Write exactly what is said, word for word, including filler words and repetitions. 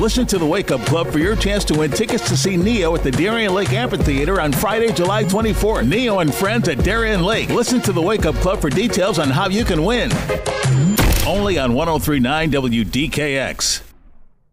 Listen to the Wake Up Club for your chance to win tickets to see Neo at the Darien Lake Amphitheater on Friday, July twenty-fourth. Neo and Friends at Darien Lake. Listen to the Wake Up Club for details on how you can win. Only on one oh three point nine W D K X.